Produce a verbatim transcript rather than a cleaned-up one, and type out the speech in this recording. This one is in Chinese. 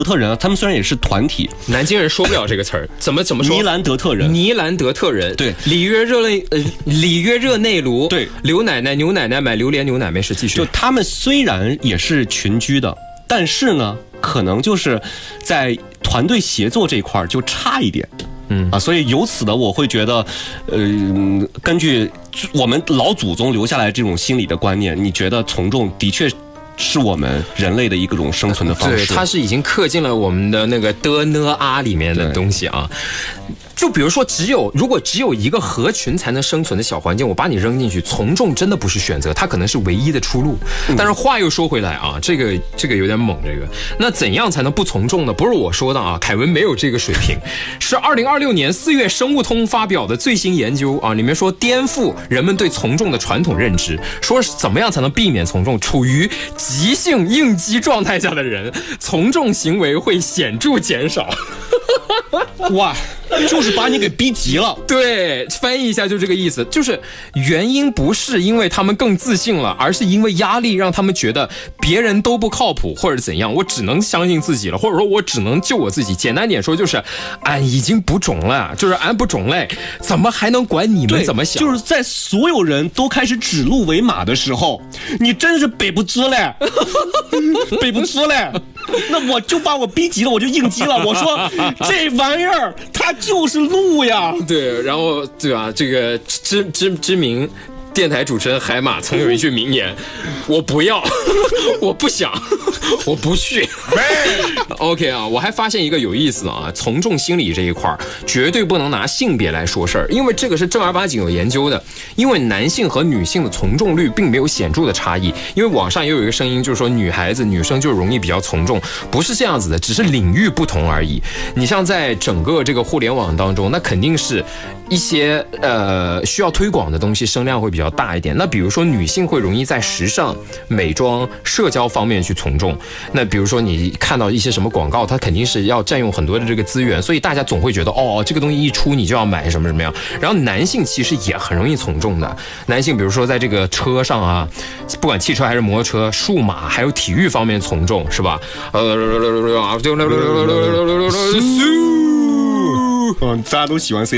德特人啊，他们虽然也是团体， 南京人说不了这个词儿，怎么怎么说？ 尼兰德特人， 尼兰德特人， 对， 里约热内呃里约热内卢， 对， 刘奶奶牛奶奶买榴莲牛奶没事继续。 就他们虽然也是群居的，但是呢，可能就是在团队协作这一块就差一点。嗯啊，所以由此呢，我会觉得，呃，根据我们老祖宗留下来这种心理的观念，你觉得从众的确是我们人类的一种生存的方式。 对，它是已经刻进了我们的那个的呢啊里面的东西啊。就比如说，只有如果只有一个合群才能生存的小环境，我把你扔进去，从众真的不是选择，它可能是唯一的出路。但是话又说回来啊，这个这个有点猛，这个那怎样才能不从众呢？不是我说的啊，凯文没有这个水平，是二零二六年四月生物通发表的最新研究啊，里面说颠覆人们对从众的传统认知，说怎么样才能避免从众？处于急性应激状态下的人，从众行为会显著减少。 哇，就是把你给逼急了。 对，翻译一下就这个意思，就是原因不是因为他们更自信了，而是因为压力让他们觉得别人都不靠谱或者怎样，我只能相信自己了，或者说我只能救我自己。简单点说就是俺已经不中了，就是俺不中嘞，怎么还能管你们怎么想？ 就是在所有人都开始指鹿为马的时候，你真是北不知嘞，北不知嘞。那我就把我逼急了，我就应激了。我说这玩意儿它就是路呀。 对，然后对吧？这个知知知名电台主持人海马曾有一句名言：我不要，我不想，我不去。OK 啊，我还发现一个有意思的啊，从众心理这一块绝对不能拿性别来说事儿，因为这个是正儿八经有研究的。因为男性和女性的从众率并没有显著的差异，因为网上也有一个声音，就是说女孩子、女生就容易比较从众，不是这样子的，只是领域不同而已。你像在整个这个互联网当中，那肯定是一些呃需要推广的东西声量会比较大一点。那比如说女性会容易在时尚、美妆、社交方面去从众。那比如说你看到一些什么广告，它肯定是要占用很多的这个资源，所以大家总会觉得哦，这个东西一出你就要买什么什么样。然后男性其实也很容易从众的，男性比如说在这个车上啊，不管汽车还是摩托车、数码还有体育方面从众，是吧？呃， 嗯，大家都喜欢 C。